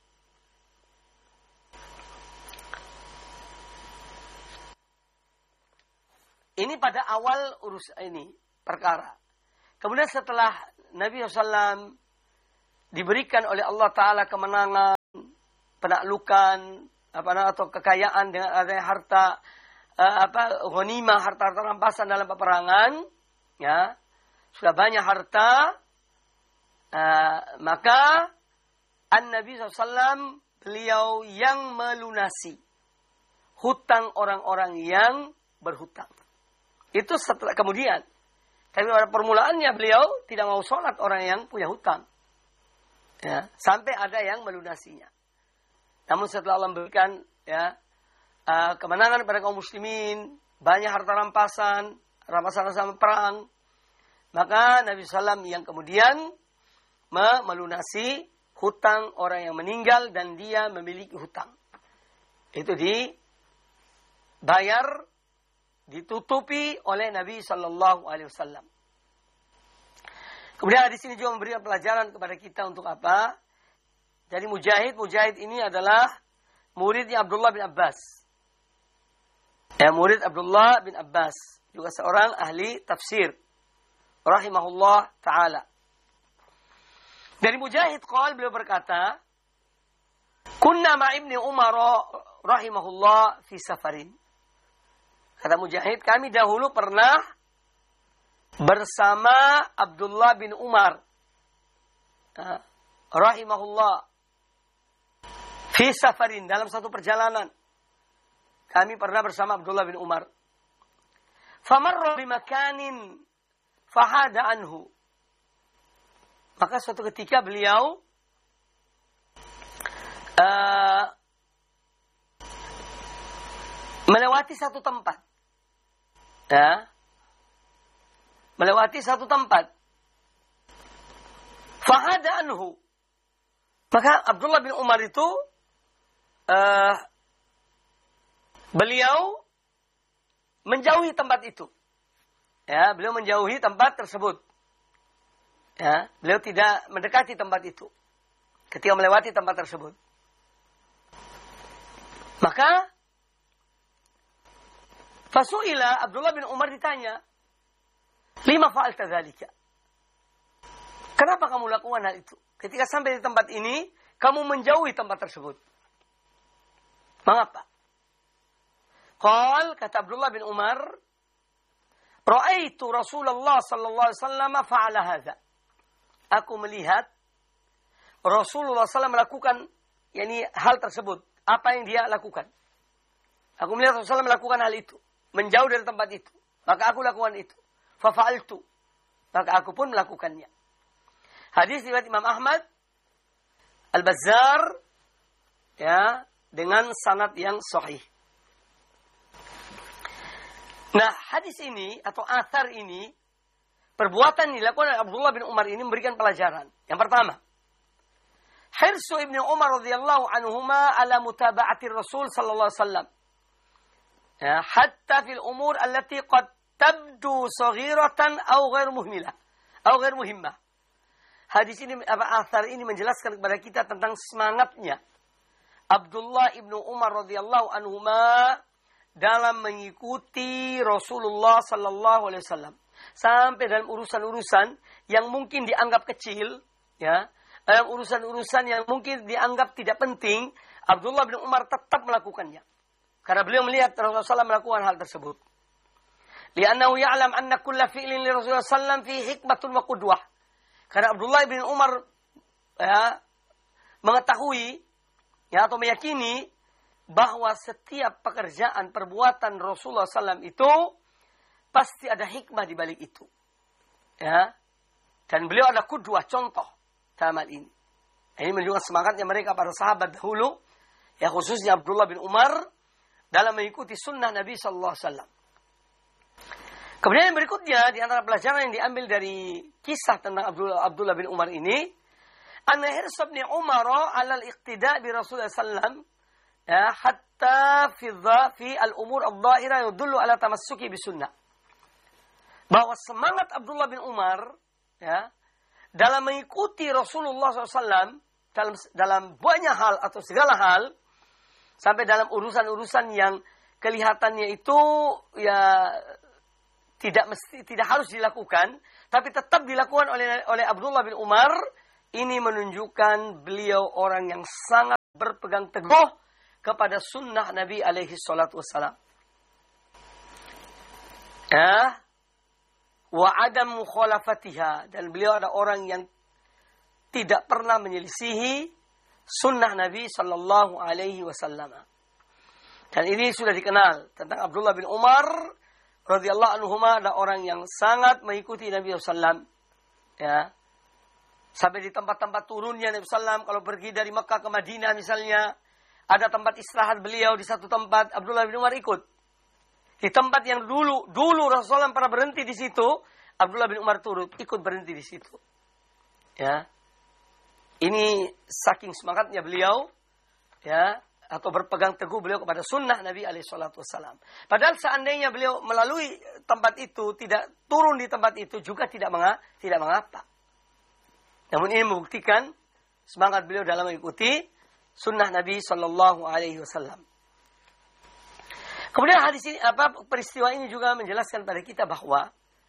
Ini pada awal urus ini perkara. Kemudian setelah Nabi shallallahu alaihi wasallam diberikan oleh Allah Ta'ala kemenangan, penaklukan, apa atau kekayaan dengan adanya harta, uh, apa ghanimah, harta-harta rampasan dalam peperangan, ya, sudah banyak harta, uh, maka An-Nabi shallallahu alaihi wasallam beliau yang melunasi hutang orang-orang yang berhutang. Itu setelah kemudian. Tapi pada permulaannya beliau tidak mau sholat orang yang punya hutang. Ya, sampai ada yang melunasinya. Namun setelah Allah memberikan ya, uh, kemenangan pada kaum muslimin, banyak harta rampasan, rampasan sama perang, maka Nabi shallallahu alaihi wasallam yang kemudian melunasi hutang orang yang meninggal dan dia memiliki hutang. Itu dibayar, ditutupi oleh Nabi Sallallahu Alaihi Wasallam. Kemudian di sini juga memberikan pelajaran kepada kita untuk apa? Jadi Mujahid, Mujahid ini adalah muridnya Abdullah bin Abbas. Ya, murid Abdullah bin Abbas, juga seorang ahli tafsir, rahimahullah taala. Dari Mujahid qol, beliau berkata, kunna ma ibni Umar rahimahullah fi safarin. Kata Mujahid, kami dahulu pernah bersama Abdullah bin Umar uh, rahimahullah fi safarin, dalam satu perjalanan. Kami pernah bersama Abdullah bin Umar. Famarra bimakanin fahada anhu. Maka suatu ketika beliau uh, melewati satu tempat. Ya. Melewati satu tempat. Fahada anhu. Maka Abdullah bin Umar itu uh, beliau menjauhi tempat itu. Ya, beliau menjauhi tempat tersebut. Ya, beliau tidak mendekati tempat itu ketika melewati tempat tersebut. Maka fasuila, Abdullah bin Umar ditanya, lima fa'alta dzalika? Kenapa kamu lakukan hal itu? Ketika sampai di tempat ini, kamu menjauhi tempat tersebut. Mengapa? Qal, kata Abdullah bin Umar, ra'aitu Rasulullah sallallahu alaihi wasallam fa'ala hadza. Aku melihat Rasulullah sallallahu alaihi wasallam melakukan yakni hal tersebut. Apa yang dia lakukan? Aku melihat Rasulullah melakukan hal itu, menjauh dari tempat itu. Maka aku lakukan itu. Fafa'altu. Maka aku pun melakukannya. Hadis riwayat Imam Ahmad, Al-Bazzar, ya, dengan sanad yang sahih. Nah, hadis ini atau athar ini, perbuatan yang dilakukan oleh Abdullah bin Umar ini memberikan pelajaran. Yang pertama, hirsu ibni Umar radhiyallahu anhuma ala mutaba'ati Rasul sallallahu alaihi wasallam. Ya, hatta fil umur allati qad tabdu saghiratan aw ghair muhmilah, aw ghair muhimmah. Hadis ini, apa athar ini menjelaskan kepada kita tentang semangatnya Abdullah ibnu Umar radhiyallahu anhuma dalam mengikuti Rasulullah sallallahu alaihi wasallam. Sampai dalam urusan-urusan yang mungkin dianggap kecil, ya, dalam urusan-urusan yang mungkin dianggap tidak penting, Abdullah bin Umar tetap melakukannya. Karena beliau melihat Rasulullah sallallahu alaihi wasallam melakukan hal tersebut. Li'annahu ya'lam anna kulla fi'lin li Rasulullah sallallahu alaihi wasallam fi hikmatun wa qudwah. Karena Abdullah bin Umar ya, mengetahui ya, atau meyakini bahwa setiap pekerjaan, perbuatan Rasulullah sallallahu alaihi wasallam itu pasti ada hikmah di balik itu. Ya. Dan beliau ada qudwah, contoh dalam hal ini. Ini menunjukkan semangatnya mereka para sahabat dahulu, ya khususnya Abdullah bin Umar dalam mengikuti sunnah Nabi sallallahu alaihi wasallam. Kemudian yang berikutnya di antara pelajaran yang diambil dari kisah tentang Abdullah, Abdullah bin Umar ini, anna hirsa bin Umar 'ala al-iqtida' bi Rasulullah sallallahu alaihi wasallam ya hatta fi fi al-umur adh-dhahira yadullu 'ala tamassuki bi sunnah. Bahwa semangat Abdullah bin Umar ya dalam mengikuti Rasulullah sallallahu alaihi wasallam dalam dalam banyak hal atau segala hal, sampai dalam urusan-urusan yang kelihatannya itu ya tidak mesti, tidak harus dilakukan, tapi tetap dilakukan oleh oleh Abdullah bin Umar, ini menunjukkan beliau orang yang sangat berpegang teguh kepada sunnah Nabi alaihi salatu wassalam. Ya, wa adam mukhalafatiha, dan beliau ada orang yang tidak pernah menyelisihi sunnah Nabi sallallahu alaihi wasallam. Dan ini sudah dikenal tentang Abdullah bin Umar radhiyallahu anhuma, ada orang yang sangat mengikuti Nabi sallallahu alaihi wasallam. Ya. Sampai di tempat-tempat turunnya Nabi sallallahu alaihi wasallam, kalau pergi dari Mekah ke Madinah misalnya, ada tempat istirahat beliau di satu tempat, Abdullah bin Umar ikut. Di tempat yang dulu dulu Rasulullah pernah berhenti di situ, Abdullah bin Umar turut ikut berhenti di situ. Ya. Ini saking semangatnya beliau, ya, atau berpegang teguh beliau kepada sunnah Nabi alaihi salatu wassalam. Padahal seandainya beliau melalui tempat itu, tidak turun di tempat itu juga tidak mengapa, tidak mengapa. Namun ini membuktikan semangat beliau dalam mengikuti sunnah Nabi sallallahu alaihi wasallam. Kemudian hadis ini, apa peristiwa ini juga menjelaskan pada kita bahwa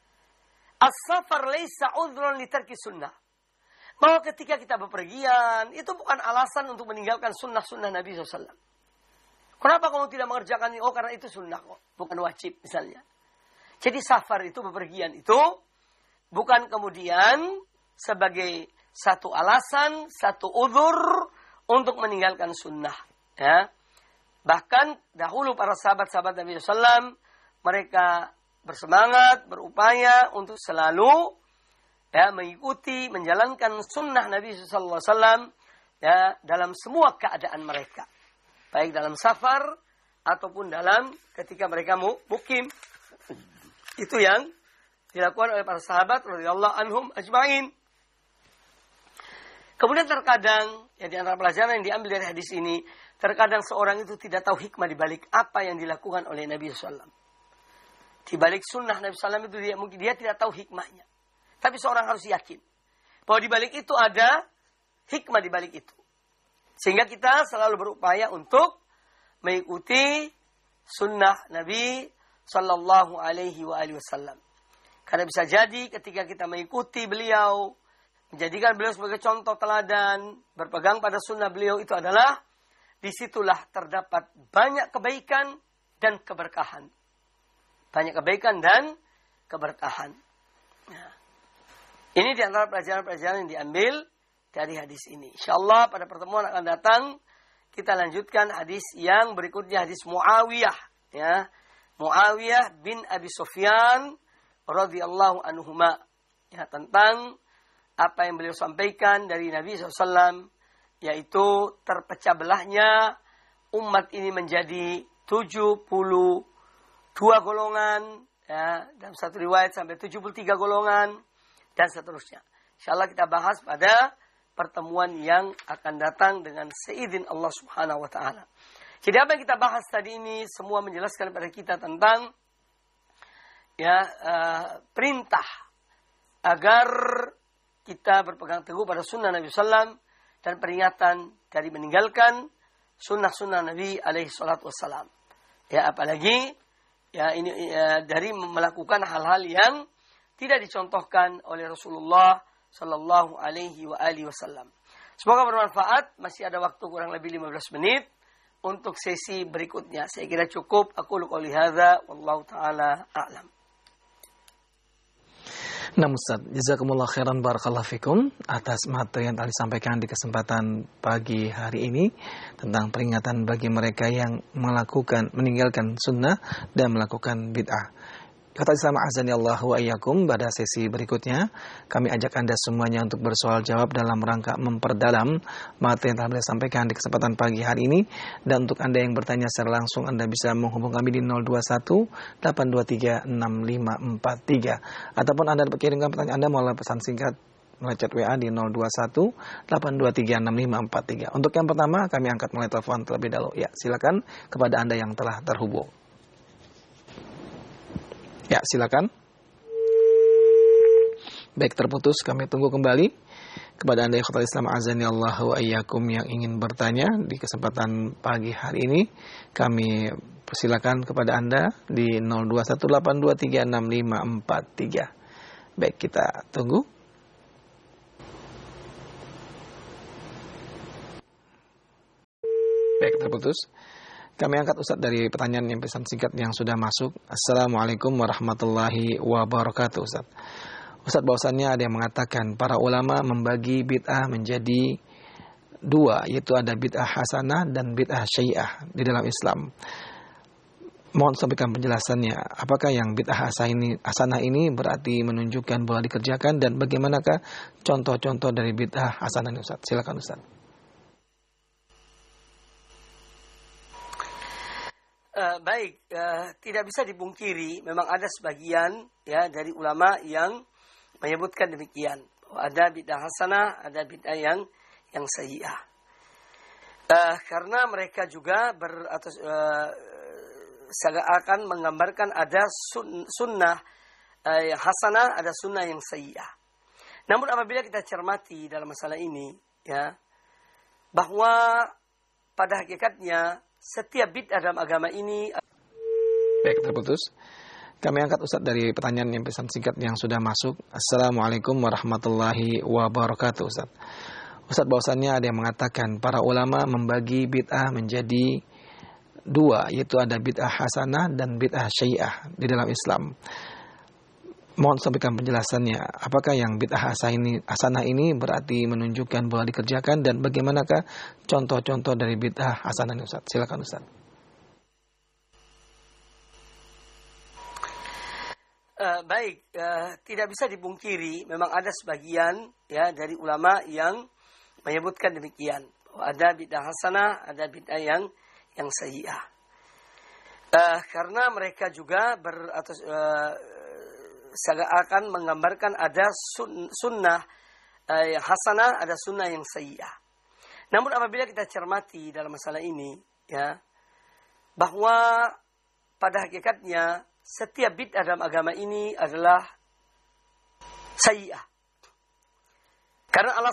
as-safar laisa udhran li tarki sunnah. Bahwa ketika kita bepergian, itu bukan alasan untuk meninggalkan sunnah-sunnah Nabi sallallahu alaihi wasallam. Kenapa kamu tidak mengerjakan ini? Oh, karena itu sunnah kok, bukan wajib misalnya. Jadi safar itu, bepergian itu, bukan kemudian sebagai satu alasan, satu uzur untuk meninggalkan sunnah. Ya. Bahkan dahulu para sahabat-sahabat Nabi sallallahu alaihi wasallam, mereka bersemangat, berupaya untuk selalu ya, mengikuti, menjalankan sunnah Nabi sallallahu alaihi wasallam ya, dalam semua keadaan mereka. Baik dalam safar ataupun dalam ketika mereka mukim. Itu yang dilakukan oleh para sahabat radhiyallahu anhum ajma'in. Kemudian terkadang, ya di antara pelajaran yang diambil dari hadis ini, terkadang seorang itu tidak tahu hikmah di balik apa yang dilakukan oleh Nabi sallallahu alaihi wasallam. Di balik sunnah Nabi sallallahu alaihi wasallam itu dia, mungkin dia tidak tahu hikmahnya. Tapi seorang harus yakin bahwa di balik itu ada hikmah di balik itu. Sehingga kita selalu berupaya untuk mengikuti sunnah Nabi sallallahu alaihi wasallam. Karena bisa jadi ketika kita mengikuti beliau, menjadikan beliau sebagai contoh teladan, berpegang pada sunnah beliau, itu adalah disitulah terdapat banyak kebaikan dan keberkahan. Banyak kebaikan dan keberkahan. Nah, ini di antara pelajaran-pelajaran yang diambil dari hadis ini. InsyaAllah pada pertemuan akan datang kita lanjutkan hadis yang berikutnya, hadis Muawiyah, ya, Muawiyah bin Abi Sufyan radhiyallahu anhuma, ya, tentang apa yang beliau sampaikan dari Nabi sallallahu alaihi wasallam, yaitu terpecah belahnya umat ini menjadi tujuh puluh dua golongan, ya, dalam satu riwayat sampai tujuh puluh tiga golongan, dan seterusnya. InsyaAllah kita bahas pada pertemuan yang akan datang dengan seizin Allah subhanahu wa ta'ala. Jadi apa yang kita bahas tadi ini semua menjelaskan kepada kita tentang ya uh, perintah agar kita berpegang teguh pada sunnah Nabi sallallahu alaihi wasallam dan peringatan dari meninggalkan sunnah-sunnah Nabi alaihi salatu wassalam. Ya, apalagi ya ini ya, dari melakukan hal-hal yang tidak dicontohkan oleh Rasulullah sallallahu alaihi wa alihi wasallam. Semoga bermanfaat. Masih ada waktu kurang lebih lima belas menit untuk sesi berikutnya. Saya kira cukup. Aku qouli hadza wallahu taala a'lam. Nah Ustaz, jazakumullah khairan barakallahu fikum atas materi yang telah disampaikan di kesempatan pagi hari ini tentang peringatan bagi mereka yang melakukan, meninggalkan sunnah dan melakukan bid'ah. Kata Islam azani Allah wa iyyakum, pada sesi berikutnya kami ajak Anda semuanya untuk bersoal jawab dalam rangka memperdalam materi yang telah beliau sampaikan di kesempatan pagi hari ini. Dan untuk Anda yang bertanya secara langsung, Anda bisa menghubungi kami di nol dua satu delapan dua tiga enam lima empat tiga, ataupun Anda dapat kirimkan pertanyaan Anda melalui pesan singkat melalui chat W A di nol dua satu delapan dua tiga enam lima empat tiga. Untuk yang pertama kami angkat melalui telepon terlebih dahulu. Ya, silakan kepada Anda yang telah terhubung. Ya, silakan. Baik, terputus, kami tunggu kembali. Kepada Anda ikhwatal Islam azani Allah wa iyyakum yang ingin bertanya di kesempatan pagi hari ini, kami persilakan kepada Anda di nol dua satu delapan dua tiga enam lima empat tiga. Baik, kita tunggu. Baik, terputus. Kami angkat Ustadz dari pertanyaan yang pesan singkat yang sudah masuk. Assalamualaikum warahmatullahi wabarakatuh, Ustadz. Ustadz, bahwasannya ada yang mengatakan para ulama membagi bid'ah menjadi dua, yaitu ada bid'ah hasanah dan bid'ah syiah di dalam Islam. Mohon sampaikan penjelasannya. Apakah yang bid'ah hasanah ini berarti menunjukkan boleh dikerjakan, dan bagaimanakah contoh-contoh dari bid'ah hasanah ini, Ustadz? Silakan, Ustadz. Uh, baik, uh, tidak bisa dipungkiri, memang ada sebagian ya dari ulama yang menyebutkan demikian, bahwa ada bid'ah hasanah, ada bid'ah yang yang sayyi'ah. Uh, karena mereka juga ber atau uh, seakan menggambarkan ada sun, sunnah uh, yang hasanah, ada sunnah yang sayyi'ah. Namun apabila kita cermati dalam masalah ini, ya, bahwa pada hakikatnya setiap bid'ah dalam agama ini. Baik, terputus. Kami angkat Ustadz dari pertanyaan yang pesan singkat yang sudah masuk. Assalamualaikum warahmatullahi wabarakatuh, Ustadz. Ustadz, bahwasannya ada yang mengatakan para ulama membagi bid'ah menjadi dua, yaitu ada bid'ah hasanah dan bid'ah syiah di dalam Islam. Mohon sampaikan penjelasannya. Apakah yang bid'ah hasanah ini berarti menunjukkan boleh dikerjakan, dan bagaimanakah contoh-contoh dari bid'ah hasanah ini, Ustaz? Silakan, Ustaz. Uh, baik, uh, tidak bisa dipungkiri, memang ada sebagian ya dari ulama yang menyebutkan demikian, bahwa ada bid'ah hasanah, ada bid'ah yang yang sayyi'ah. Uh, karena mereka juga ber atau uh, seakan menggambarkan ada sun, sunnah uh, yang hasanah, ada sunnah yang sayyi'ah. Namun apabila kita cermati dalam masalah ini, ya, bahwa pada hakikatnya setiap bid'ah dalam agama ini adalah sayyi'ah. Karena Allah